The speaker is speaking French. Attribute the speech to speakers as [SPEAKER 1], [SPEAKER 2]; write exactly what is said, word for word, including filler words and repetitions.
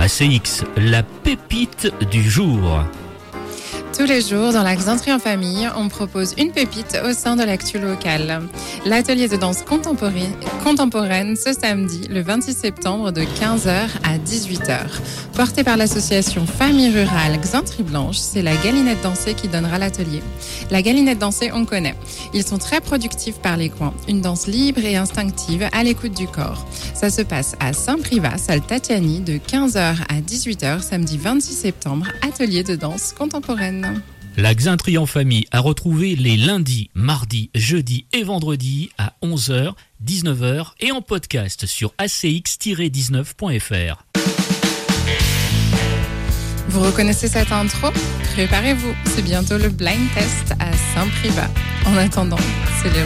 [SPEAKER 1] A C X, la pépite du jour.
[SPEAKER 2] Tous les jours, dans la Xanthrie en famille, on propose une pépite au sein de l'actu locale. L'atelier de danse contemporaine, contemporaine ce samedi, le vingt-six septembre, de quinze heures à dix-huit heures. Porté par l'association Famille Rurale Xanthrie Blanche, c'est la Galinette Dansée qui donnera l'atelier. La Galinette Dansée, on connaît. Ils sont très productifs par les coins. Une danse libre et instinctive à l'écoute du corps. Ça se passe à Saint-Privat, salle Tatiani, de quinze heures à dix-huit heures, samedi vingt-six septembre, atelier de danse contemporaine.
[SPEAKER 1] La Xanthrie en famille a retrouvé les lundis, mardis, jeudis et vendredis à onze heures, dix-neuf heures et en podcast sur a c x tiret dix-neuf point f r.
[SPEAKER 2] Vous reconnaissez cette intro ? Préparez-vous, c'est bientôt le blind test à Saint-Privat. En attendant, c'est les